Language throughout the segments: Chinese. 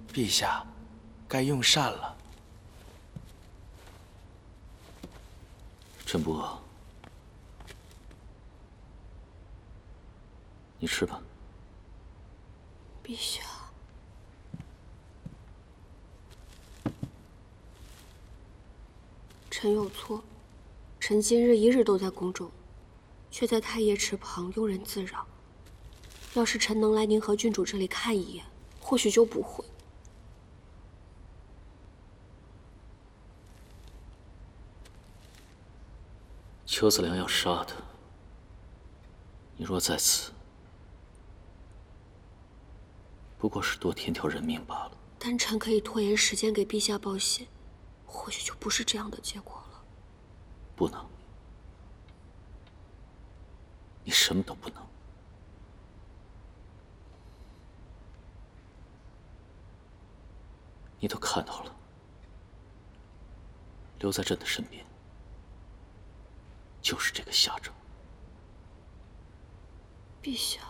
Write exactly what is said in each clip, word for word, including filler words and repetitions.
陛下，该用膳了。 朕不饿，你吃吧。 陛下，臣有错，臣今日一日都在宫中，却在太液池旁庸人自扰。要是臣能来宁和郡主这里看一眼，或许就不会。 邱子良要杀他，你若在此，不过是多添条人命罢了。 但臣可以拖延时间给陛下报喜，或许就不是这样的结果了。 不能，你什么都不能。你都看到了，留在朕的身边。 就是这个下场， 陛下。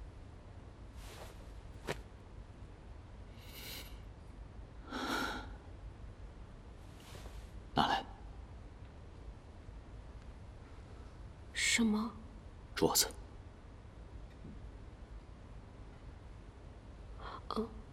拿来。 什么？ 镯子。 嗯。